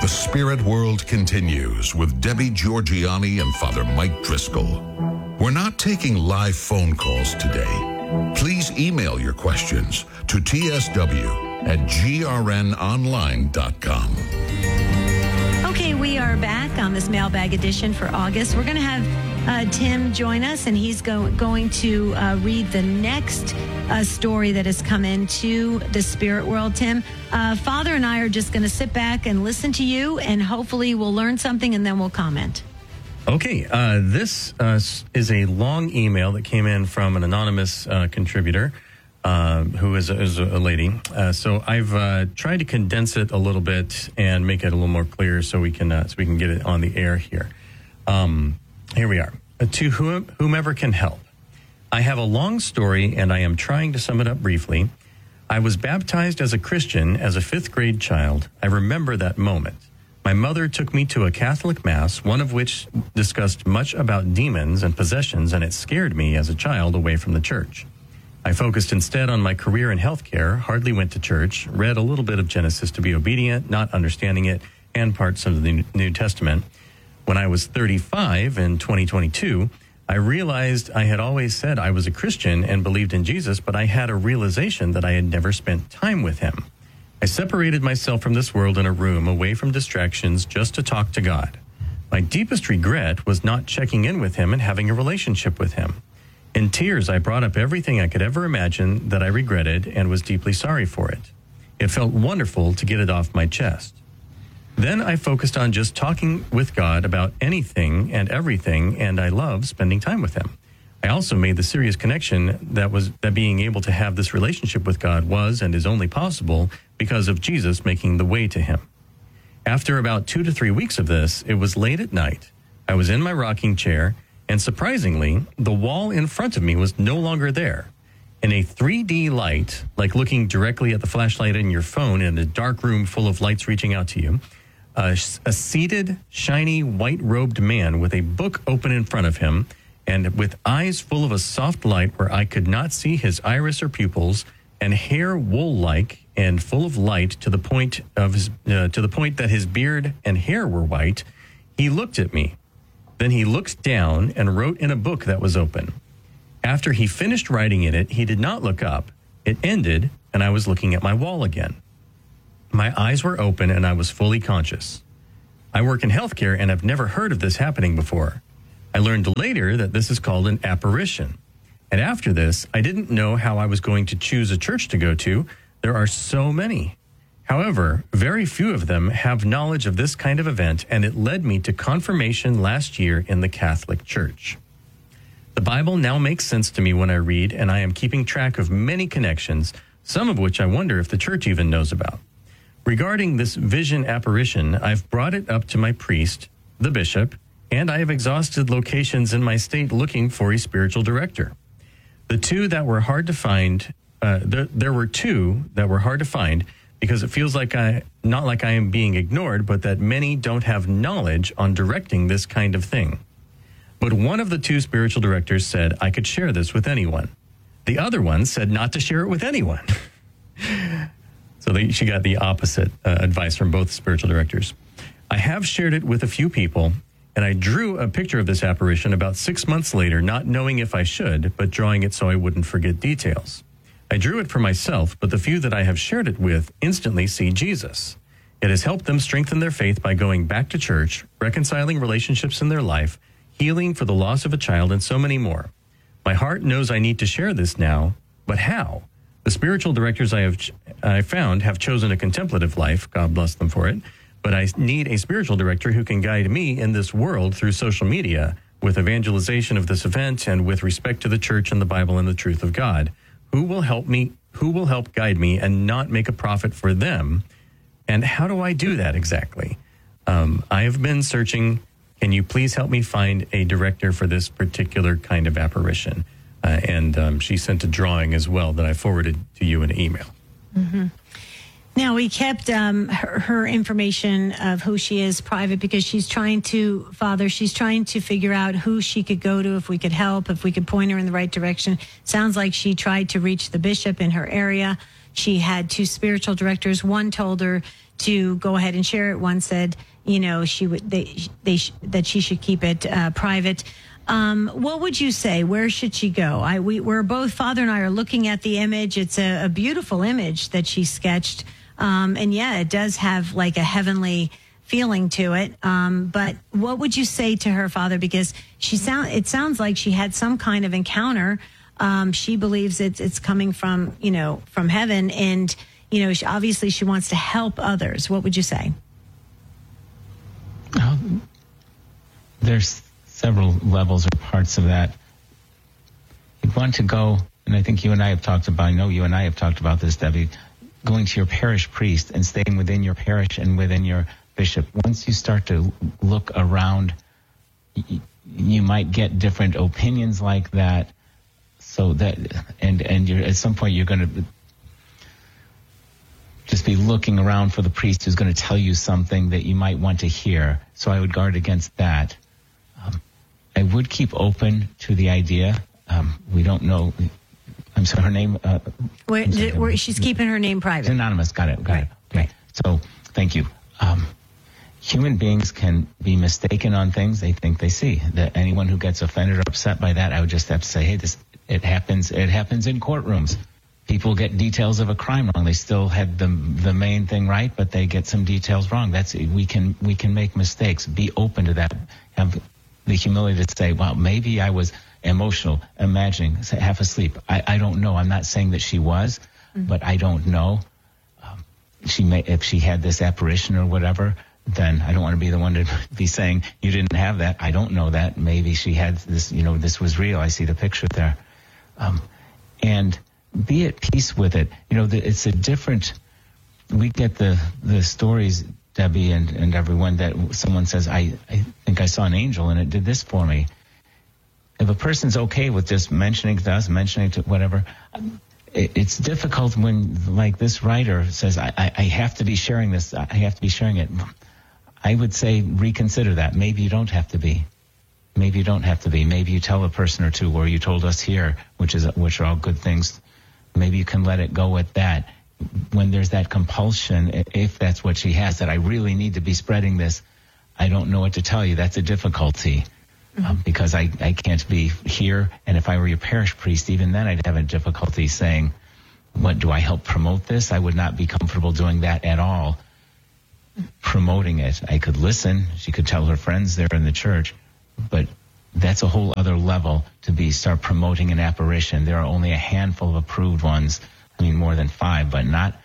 The Spirit World continues with Debbie Georgiani and Father Mike Driscoll. We're not taking live phone calls today. Please email your questions to tsw@grnonline.com. Okay, we are back on this mailbag edition for August. We're going to have Tim join us, and he's going to read the next story that has come into the Spirit World. Tim, Father and I are just going to sit back and listen to you, and hopefully we'll learn something, and then we'll comment. Okay, this is a long email that came in from an anonymous contributor who is a lady. So I've tried to condense it a little bit and make it a little more clear so we can get it on the air here. Here we are. To whomever can help. I have a long story, and I am trying to sum it up briefly. I was baptized as a Christian as a 5th grade child. I remember that moment. My mother took me to a Catholic Mass, one of which discussed much about demons and possessions, and it scared me as a child away from the church. I focused instead on my career in healthcare, hardly went to church, read a little bit of Genesis to be obedient, not understanding it, and parts of the New Testament. When I was 35 in 2022, I realized I had always said I was a Christian and believed in Jesus, but I had a realization that I had never spent time with him. I separated myself from this world in a room away from distractions just to talk to God. My deepest regret was not checking in with him and having a relationship with him. In tears, I brought up everything I could ever imagine that I regretted and was deeply sorry for it. It felt wonderful to get it off my chest. Then I focused on just talking with God about anything and everything, and I love spending time with him. I also made the serious connection that being able to have this relationship with God was and is only possible because of Jesus making the way to him. After about 2 to 3 weeks of this, it was late at night. I was in my rocking chair, and surprisingly, the wall in front of me was no longer there. In a 3D light, like looking directly at the flashlight in your phone in a dark room full of lights reaching out to you, a seated, shiny, white-robed man with a book open in front of him and with eyes full of a soft light where I could not see his iris or pupils, and hair wool-like and full of light to the point that his beard and hair were white. He looked at me. Then he looked down and wrote in a book that was open. After he finished writing in it, he did not look up. It ended, and I was looking at my wall again. My eyes were open, and I was fully conscious. I work in healthcare and have never heard of this happening before. I learned later that this is called an apparition. And after this, I didn't know how I was going to choose a church to go to. There are so many. However, very few of them have knowledge of this kind of event, and it led me to confirmation last year in the Catholic Church. The Bible now makes sense to me when I read, and I am keeping track of many connections, some of which I wonder if the church even knows about. Regarding this vision apparition, I've brought it up to my priest, the bishop, and I have exhausted locations in my state looking for a spiritual director. The two that were hard to find, there were two that were hard to find because it feels like not like I am being ignored, but that many don't have knowledge on directing this kind of thing. But one of the two spiritual directors said I could share this with anyone. The other one said not to share it with anyone. So she got the opposite advice from both spiritual directors. I have shared it with a few people, and I drew a picture of this apparition about 6 months later, not knowing if I should, but drawing it so I wouldn't forget details. I drew it for myself, but the few that I have shared it with instantly see Jesus. It has helped them strengthen their faith by going back to church, reconciling relationships in their life, healing for the loss of a child, and so many more. My heart knows I need to share this now, but how? The spiritual directors I found have chosen a contemplative life, God bless them for it, but I need a spiritual director who can guide me in this world through social media with evangelization of this event and with respect to the church and the Bible and the truth of God. Who will help guide me and not make a profit for them? And how do I do that exactly? I have been searching. Can you please help me find a director for this particular kind of apparition? And she sent a drawing as well that I forwarded to you in an email. Mm-hmm. Now, we kept her information of who she is private because she's trying to figure out who she could go to, if we could help, if we could point her in the right direction. Sounds like she tried to reach the bishop in her area. She had two spiritual directors. One told her to go ahead and share it. One said, that she should keep it private. What would you say? Where should she go? We're both, Father and I are looking at the image. It's a beautiful image that she sketched. And yeah, it does have like a heavenly feeling to it. But what would you say to her, Father? Because it sounds like she had some kind of encounter. She believes it's coming from heaven, and obviously she wants to help others. What would you say? There's several levels or parts of that. You want to go, and I think you and I have talked about this, Debbie, going to your parish priest and staying within your parish and within your bishop. Once you start to look around, you might get different opinions like that. So that, and you're, at some point you're going to just be looking around for the priest who's going to tell you something that you might want to hear. So I would guard against that. I would keep open to the idea. We don't know. I'm sorry, her name. She's keeping her name private. It's anonymous. Got it. Okay. Right. So thank you. Human beings can be mistaken on things they think they see. That anyone who gets offended or upset by that, I would just have to say, hey, it happens. It happens in courtrooms. People get details of a crime wrong. They still had the main thing right, but they get some details wrong. We can make mistakes. Be open to that. Have the humility to say, well, maybe I was emotional, imagining, half asleep. I don't know. I'm not saying that she was, but I don't know. If she had this apparition or whatever, then I don't want to be the one to be saying, you didn't have that. I don't know that. Maybe she had this, this was real. I see the picture there. And be at peace with it. It's a different, we get the stories, Debbie and everyone, that someone says, I think I saw an angel and it did this for me. If a person's okay with just mentioning to us, mentioning to whatever, it's difficult when, like this writer says, I have to be sharing this, I have to be sharing it. I would say reconsider that. Maybe you don't have to be. Maybe you don't have to be. Maybe you tell a person or two, or you told us here, which are all good things. Maybe you can let it go at that. When there's that compulsion, if that's what she has, that I really need to be spreading this, I don't know what to tell you. That's a difficulty. Because I can't be here. And if I were your parish priest, even then I'd have a difficulty saying, what, do I help promote this? I would not be comfortable doing that at all. Promoting it. I could listen. She could tell her friends there in the church. But that's a whole other level to start promoting an apparition. There are only a handful of approved ones. More than 5, but not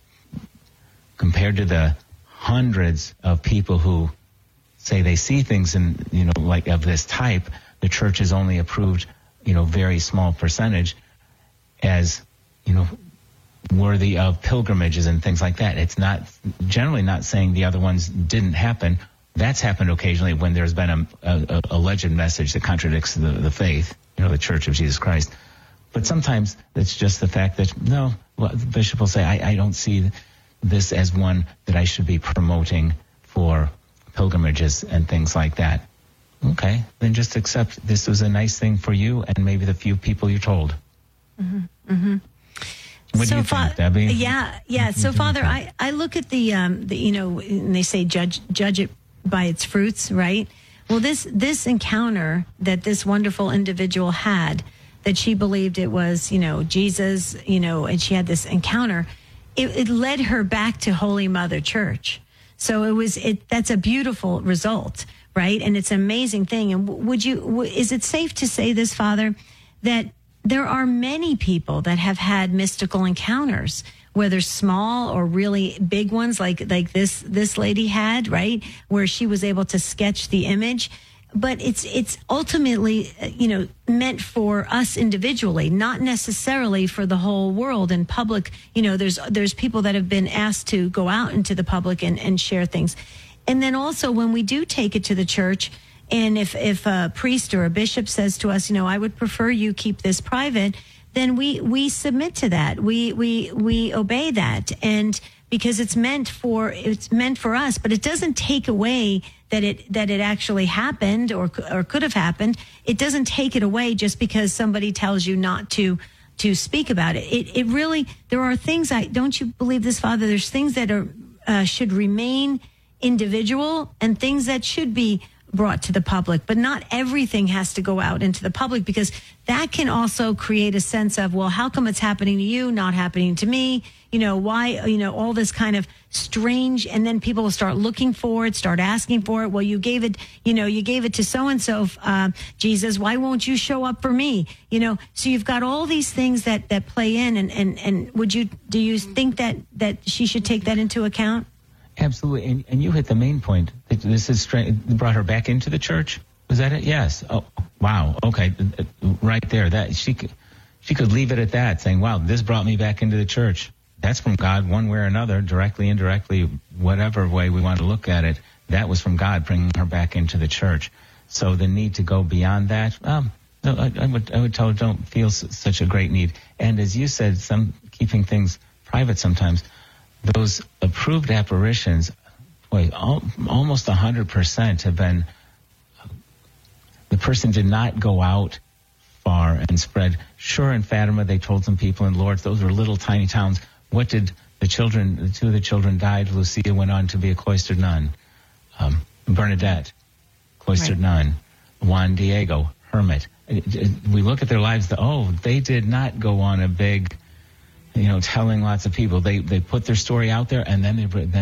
compared to the hundreds of people who say they see things in, like of this type. The church has only approved, very small percentage as, worthy of pilgrimages and things like that. It's not generally not saying the other ones didn't happen. That's happened occasionally when there's been a alleged message that contradicts the faith, the Church of Jesus Christ. But sometimes it's just the fact that, the bishop will say, I don't see this as one that I should be promoting for pilgrimages and things like that. Okay, then just accept this was a nice thing for you and maybe the few people you told. What do you think, Debbie? Yeah. So, Father, I look at the and they say judge it by its fruits, right? Well, this encounter that this wonderful individual had, that she believed it was, Jesus, and she had this encounter, it led her back to Holy Mother Church. So that's a beautiful result, right? And it's an amazing thing. And is it safe to say this, Father, that there are many people that have had mystical encounters, whether small or really big ones, like this lady had, right, where she was able to sketch the image. But it's ultimately, meant for us individually, not necessarily for the whole world and public. There's people that have been asked to go out into the public and share things. And then also when we do take it to the church, and if a priest or a bishop says to us, I would prefer you keep this private, then we submit to that. We obey that. And because it's meant for us, but it doesn't take away that it actually happened or could have happened. It doesn't take it away just because somebody tells you not to speak about it. It really, there are things, don't you believe this, Father? There's things that are should remain individual and things that should be brought to the public, but not everything has to go out into the public, because that can also create a sense of, well, how come it's happening to you, not happening to me? Why, all this kind of strange, and then people will start looking for it, start asking for it. Well, you gave it to so-and-so, Jesus, why won't you show up for me? So you've got all these things that play in, and do you think that she should take that into account? Absolutely, and you hit the main point. This is brought her back into the church. Was that it? Yes. Oh, wow. Okay, right there. That she could leave it at that, saying, "Wow, this brought me back into the church." That's from God, one way or another, directly, indirectly, whatever way we want to look at it. That was from God, bringing her back into the church. So the need to go beyond that, I would tell her, don't feel such a great need. And as you said, keeping things private sometimes. Those approved apparitions, almost 100% have been, the person did not go out far and spread. Sure, in Fatima, they told some people in Lourdes, those were little tiny towns. What did the two of the children died. Lucia went on to be a cloistered nun. Bernadette, cloistered nun. Juan Diego, hermit. We look at their lives, they did not go on a big, telling lots of people. They put their story out there, and then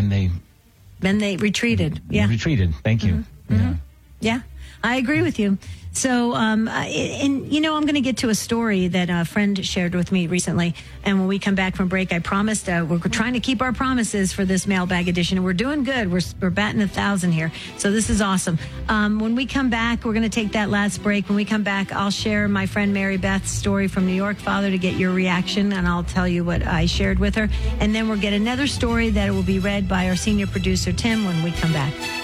they retreated. Yeah, they retreated. Thank you. Mm-hmm. Mm-hmm. Yeah, I agree with you. So, I'm going to get to a story that a friend shared with me recently. And when we come back from break, I promised we're trying to keep our promises for this mailbag edition. And we're doing good. We're batting 1,000 here. So this is awesome. When we come back, we're going to take that last break. When we come back, I'll share my friend Mary Beth's story from New York, Father, to get your reaction. And I'll tell you what I shared with her. And then we'll get another story that will be read by our senior producer, Tim, when we come back.